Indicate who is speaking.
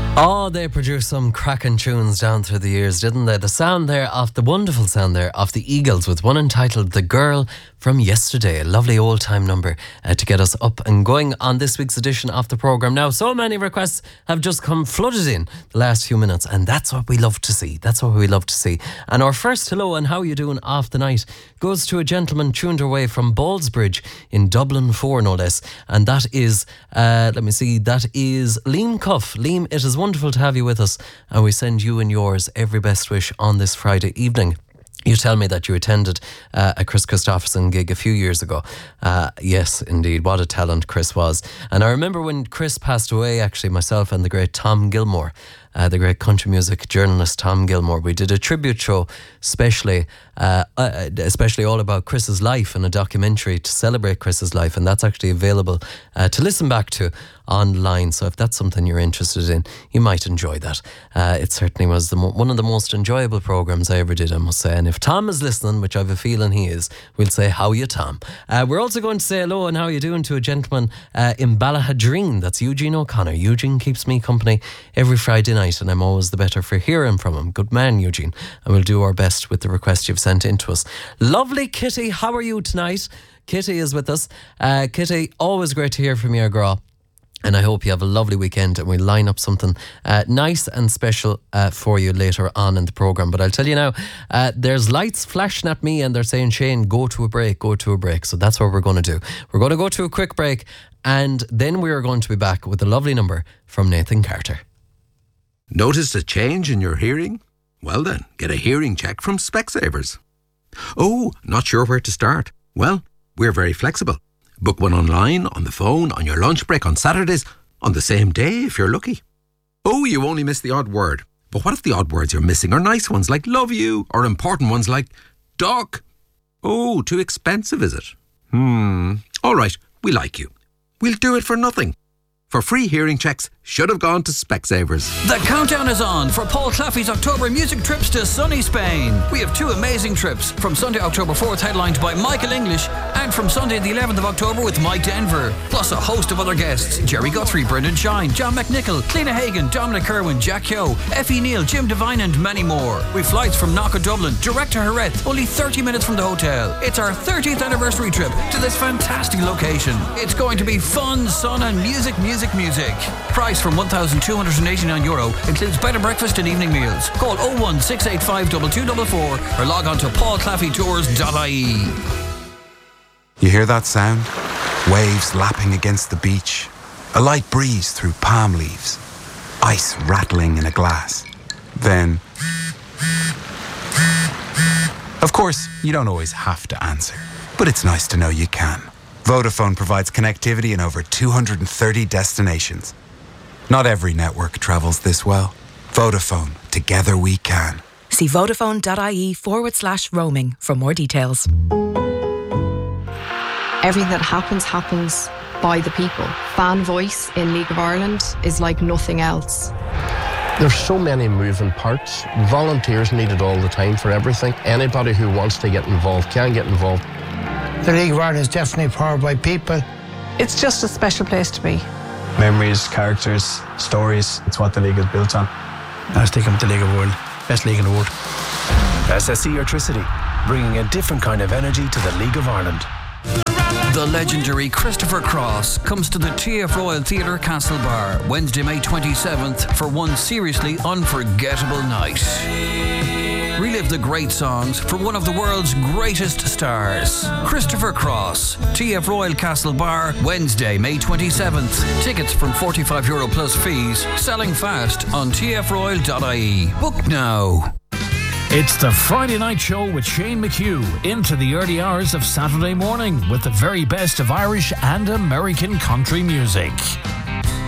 Speaker 1: Oh, they produced some cracking tunes down through the years, didn't they? The wonderful sound there of the Eagles, with one entitled The Girl from Yesterday. A lovely old time number to get us up and going on this week's edition of the programme. Now, so many requests have just come flooded in the last few minutes, and that's what we love to see. And our first hello and how you doing off the night goes to a gentleman tuned away from Ballsbridge in Dublin 4, no less. And that is, that is Liam Cuff. Liam, it is wonderful to have you with us, and we send you and yours every best wish on this Friday evening. You tell me that you attended a Chris Christopherson gig a few years ago. Yes, indeed. What a talent Chris was. And I remember when Chris passed away, actually, myself and the great Tom Gilmore, the great country music journalist Tom Gilmore, we did a tribute show especially all about Chris's life, and a documentary to celebrate Chris's life, and that's actually available to listen back to online. So if that's something you're interested in, you might enjoy that. It certainly was one of the most enjoyable programmes I ever did, I must say. And if Tom is listening, which I have a feeling he is, we'll say, how you, Tom? We're also going to say hello and how you doing to a gentleman in Ballahadreen. That's Eugene O'Connor. Eugene keeps me company every Friday night, and I'm always the better for hearing from him. Good man, Eugene. And we'll do our best with the request you've sent in to us. Lovely Kitty, how are you tonight? Kitty is with us. Kitty, always great to hear from you, girl. And I hope you have a lovely weekend, and we'll line up something nice and special for you later on in the programme. But I'll tell you now, there's lights flashing at me and they're saying, Shane, go to a break. So that's what we're going to do. We're going to go to a quick break, and then we are going to be back with a lovely number from Nathan Carter.
Speaker 2: Noticed a change in your hearing? Well then, get a hearing check from Specsavers. Oh, not sure where to start? Well, we're very flexible. Book one online, on the phone, on your lunch break, on Saturdays, on the same day if you're lucky. Oh, you only miss the odd word. But what if the odd words you're missing are nice ones like love you, or important ones like duck? Oh, too expensive, is it? All right, we like you. We'll do it for nothing. For free hearing checks, should have gone to Specsavers.
Speaker 3: The countdown is on for Paul Claffey's October music trips to sunny Spain. We have two amazing trips, from Sunday, October 4th, headlined by Michael English, and from Sunday the 11th of October with Mike Denver. Plus a host of other guests: Jerry Guthrie, Brendan Shine, John McNichol, Cliona Hagan, Dominic Kerwin, Jack Kyo, Effie Neal, Jim Devine and many more. We've flights from Knock Dublin, direct to Jerez, only 30 minutes from the hotel. It's our 30th anniversary trip to this fantastic location. It's going to be fun, sun and music. Price from €1,289, includes bed and breakfast and evening meals. Call 01685 2244 or log on to paulclaffeytours.ie.
Speaker 4: You hear that sound? Waves lapping against the beach. A light breeze through palm leaves. Ice rattling in a glass. Then, of course, you don't always have to answer, but it's nice to know you can. Vodafone provides connectivity in over 230 destinations. Not every network travels this well. Vodafone, together we can.
Speaker 5: See vodafone.ie/roaming for more details.
Speaker 6: Everything that happens by the people. Fan voice in League of Ireland is like nothing else.
Speaker 7: There's so many moving parts. Volunteers needed all the time for everything. Anybody who wants to get involved can get involved.
Speaker 8: The League of Ireland is definitely powered by people.
Speaker 9: It's just a special place to be.
Speaker 10: Memories, characters, stories. It's what the league is built on.
Speaker 8: I was thinking of the League of the World. Best league in the world.
Speaker 11: SSE Electricity, bringing a different kind of energy to the League of Ireland.
Speaker 3: The legendary Christopher Cross comes to the TF Royal Theatre Castlebar Wednesday, May 27th for one seriously unforgettable night. Relive the great songs from one of the world's greatest stars. Christopher Cross, TF Royal Castlebar, Wednesday, May 27th. Tickets from €45 plus fees. Selling fast on tfroyal.ie. Book now.
Speaker 12: It's the Friday Night Show with Shane McHugh into the early hours of Saturday morning with the very best of Irish and American country music.